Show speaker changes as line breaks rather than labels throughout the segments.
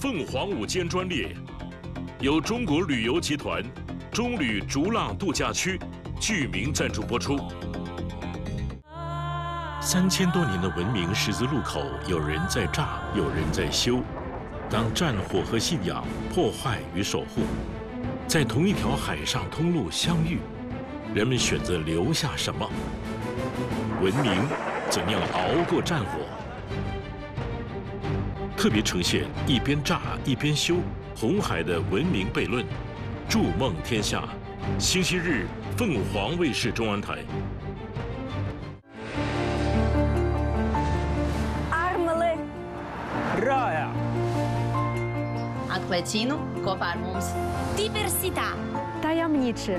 凤凰午间专列，由中国旅游集团中旅逐浪度假区剧名赞助播出。3000多年的文明十字路口，有人在炸，有人在修。当战火和信仰、破坏与守护，在同一条海上通路相遇，人们选择留下什么？文明怎样熬过战火？特别呈现一边炸一边修红海的文明悖论，筑梦天下。星期日，凤凰卫视中文台。
Armele.
Rāja.
Atklācīnu kopā ar mums.
Diversitā. Tajemniczy.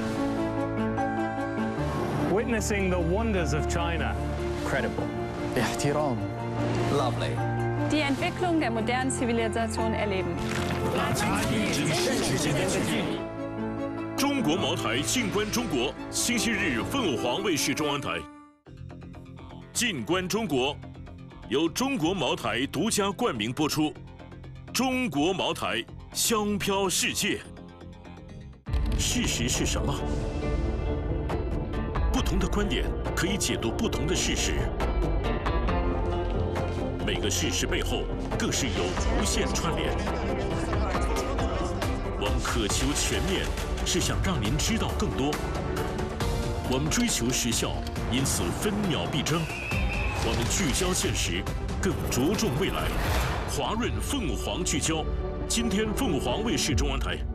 Witnessing the wonders of China.
Credible.
احترام.
Lovely.
Die Entwicklung der modernen Zivilisation erleben.
中国茅台静观中国，星期日凤凰卫视中文台。静观中国由中国茅台独家冠名播出。中国茅台，香飘世界。事实是什么？不同的观点可以解读不同的事实。每个事实背后，更是有无限串联。我们渴求全面，是想让您知道更多。我们追求时效，因此分秒必争。我们聚焦现实，更着重未来。华润凤凰聚焦，今天凤凰卫视中文台。